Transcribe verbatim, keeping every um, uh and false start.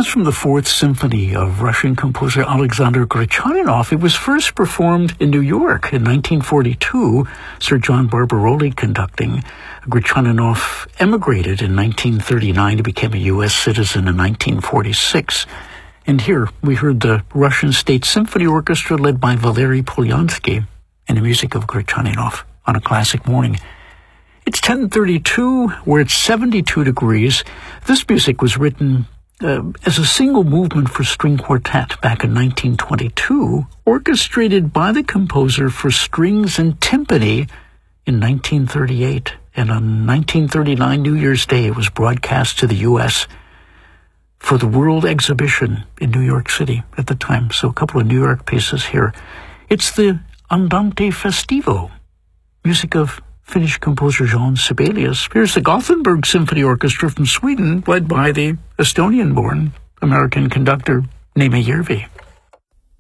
That's from the Fourth Symphony of Russian composer Alexander Grachaninov. It was first performed in New York in nineteen forty-two, Sir John Barbaroli conducting. Grachaninov emigrated in nineteen thirty-nine and became a U S citizen in nineteen forty-six. And here we heard the Russian State Symphony Orchestra led by Valery Polyansky and the music of Grachaninov on a classic morning. It's ten thirty-two, where it's seventy-two degrees. This music was written Uh, as a single movement for string quartet back in nineteen twenty-two, orchestrated by the composer for strings and timpani in nineteen thirty-eight. And on nineteen thirty-nine New Year's Day, it was broadcast to the U S for the World Exhibition in New York City at the time. So a couple of New York pieces here. It's the Andante Festivo, music of Finnish composer Jean Sibelius. Here's the Gothenburg Symphony Orchestra from Sweden, led by the Estonian-born American conductor Neeme Järvi.